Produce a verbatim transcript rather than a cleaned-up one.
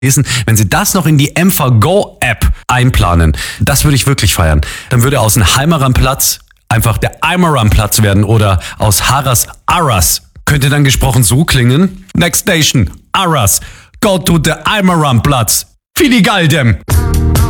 lesen. Wenn sie das noch in die M V Go-App einplanen, das würde ich wirklich feiern. Dann würde aus dem Heimeranplatz einfach der Eimeranplatz werden oder aus Haras Arras. Könnte dann gesprochen so klingen. Next station, Arras. Go to the Eimeranplatz. Fili Galdem.